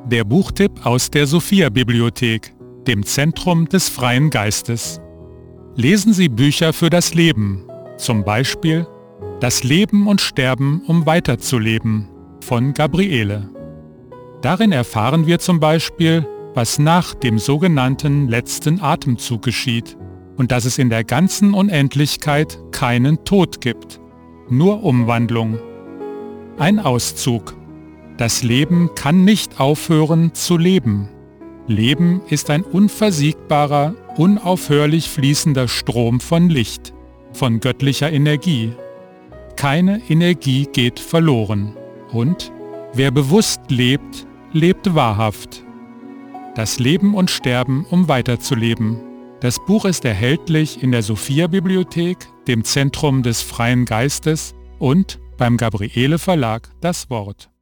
Der Buchtipp aus der Sophia-Bibliothek, dem Zentrum des freien Geistes. Lesen Sie Bücher für das Leben, zum Beispiel Das Leben und Sterben, um weiterzuleben von Gabriele. Darin erfahren wir zum Beispiel, was nach dem sogenannten letzten Atemzug geschieht und dass es in der ganzen Unendlichkeit keinen Tod gibt, nur Umwandlung. Ein Auszug. Das Leben kann nicht aufhören zu leben. Leben ist ein unversiegbarer, unaufhörlich fließender Strom von Licht, von göttlicher Energie. Keine Energie geht verloren. Und wer bewusst lebt, lebt wahrhaft. Das Leben und Sterben, um weiterzuleben. Das Buch ist erhältlich in der Sophia-Bibliothek, dem Zentrum des freien Geistes und beim Gabriele Verlag Das Wort.